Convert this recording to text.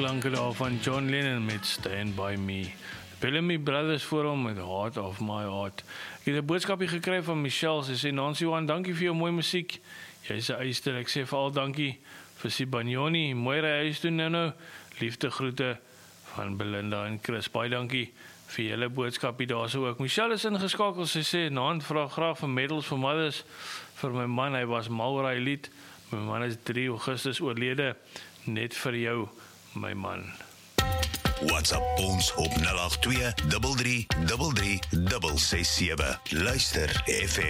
klanke daar van John Lennon met Stand By Me. Bellamy Brothers voor hom met Heart of My Heart. Ek het 'n boodskapie gekry van Michelle, sy sê, Nancy Johan, dankie vir jou mooi musiek. Jy is 'n eister, ek sê veral dankie vir Sibanyoni, mooi ry huis toe nou, liefde groete van Belinda en Chris, baie dankie vir julle boodskapie daar so ook. Michelle is ingeskakel, sy sê, Naand vra graag vir medals for mothers, vir my man, hy was mal oor hy lied, my man is 3 Augustus oorlede, net vir jou, my man. WhatsApp ons op 082 33 33 667. Luister FM.